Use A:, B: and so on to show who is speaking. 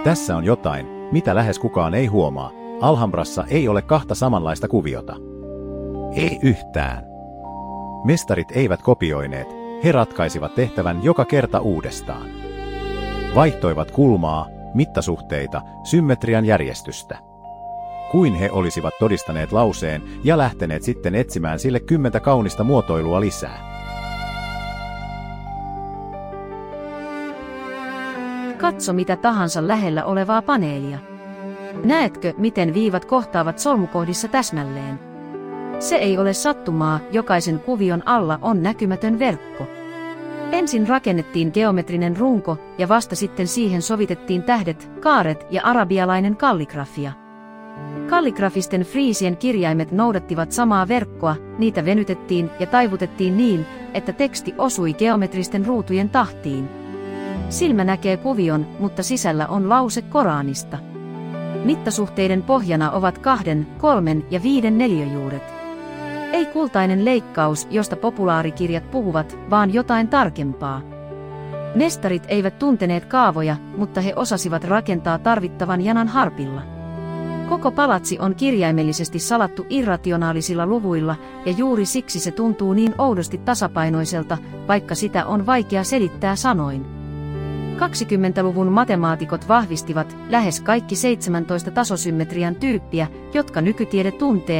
A: Tässä on jotain, mitä lähes kukaan ei huomaa. Alhambrassa ei ole kahta samanlaista kuviota. Ei yhtään. Mestarit eivät kopioineet, he ratkaisivat tehtävän joka kerta uudestaan. Vaihtoivat kulmaa, mittasuhteita, symmetrian järjestystä. Kuin he olisivat todistaneet lauseen ja lähteneet sitten etsimään sille 10 kaunista muotoilua lisää.
B: Katso mitä tahansa lähellä olevaa paneelia. Näetkö, miten viivat kohtaavat solmukohdissa täsmälleen? Se ei ole sattumaa, jokaisen kuvion alla on näkymätön verkko. Ensin rakennettiin geometrinen runko ja vasta sitten siihen sovitettiin tähdet, kaaret ja arabialainen kalligrafia. Kalligrafisten friisien kirjaimet noudattivat samaa verkkoa, niitä venytettiin ja taivutettiin niin, että teksti osui geometristen ruutujen tahtiin. Silmä näkee kuvion, mutta sisällä on lause Koranista. Mittasuhteiden pohjana ovat 2, 3 ja 5 neliöjuuret. Ei kultainen leikkaus, josta populaarikirjat puhuvat, vaan jotain tarkempaa. Mestarit eivät tunteneet kaavoja, mutta he osasivat rakentaa tarvittavan janan harpilla. Koko palatsi on kirjaimellisesti salattu irrationaalisilla luvuilla, ja juuri siksi se tuntuu niin oudosti tasapainoiselta, vaikka sitä on vaikea selittää sanoin. 20-luvun matemaatikot vahvistivat lähes kaikki 17 tasosymmetrian tyyppiä, jotka nykytiede tuntee,